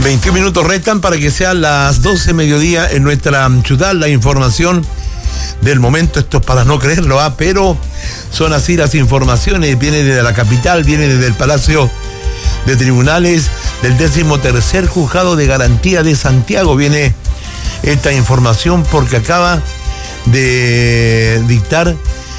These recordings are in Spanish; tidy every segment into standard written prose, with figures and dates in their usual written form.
21 minutos restan para que sean las 12 mediodía en nuestra ciudad. La información del momento, esto es para no creerlo, pero son así las informaciones. Viene desde la capital, viene desde el Palacio de Tribunales del 13º Juzgado de Garantía de Santiago. Viene esta información porque acaba de dictar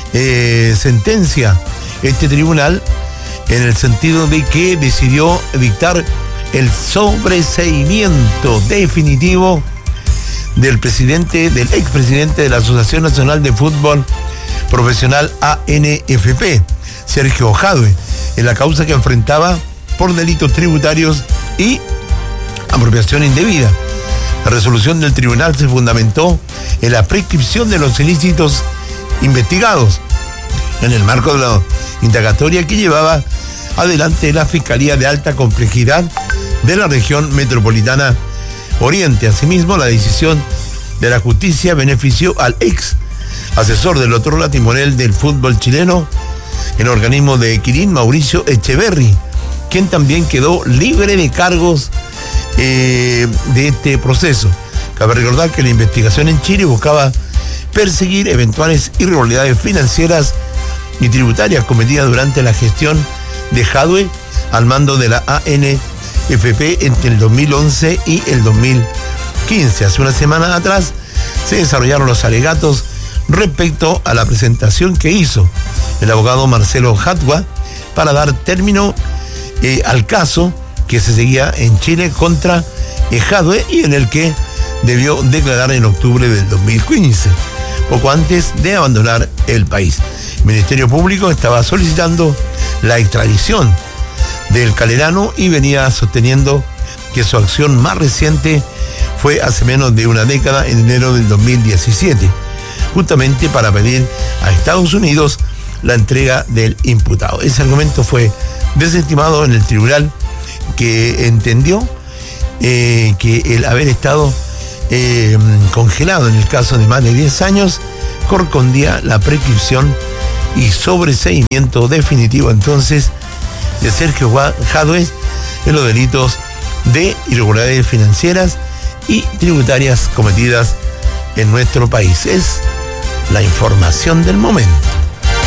sentencia este tribunal, en el sentido de que decidió dictar el sobreseimiento definitivo del expresidente de la Asociación Nacional de Fútbol Profesional ANFP, Sergio Jadue, en la causa que enfrentaba por delitos tributarios y apropiación indebida. La resolución del tribunal se fundamentó en la prescripción de los ilícitos investigados en el marco de la indagatoria que llevaba adelante la Fiscalía de Alta Complejidad de la Región Metropolitana Oriente. Asimismo, la decisión de la justicia benefició al ex asesor del Otrora timonel del fútbol chileno en organismo de Quirín, Mauricio Echeverri, quien también quedó libre de cargos de este proceso. Cabe recordar que la investigación en Chile buscaba perseguir eventuales irregularidades financieras y tributarias cometidas durante la gestión de Jadue al mando de la ANFP entre el 2011 y el 2015. Hace una semana atrás se desarrollaron los alegatos respecto a la presentación que hizo el abogado Marcelo Jadue para dar término al caso que se seguía en Chile contra Jadue y en el que debió declarar en octubre del 2015, poco antes de abandonar el país. El Ministerio Público estaba solicitando la extradición del Calerano y venía sosteniendo que su acción más reciente fue hace menos de una década, en enero del 2017, justamente para pedir a Estados Unidos la entrega del imputado. Ese argumento fue desestimado en el tribunal, que entendió que el haber estado congelado en el caso de más de 10 años correspondía la prescripción y sobreseimiento definitivo entonces de Sergio Jadue en los delitos de irregularidades financieras y tributarias cometidas en nuestro país. Es la información del momento.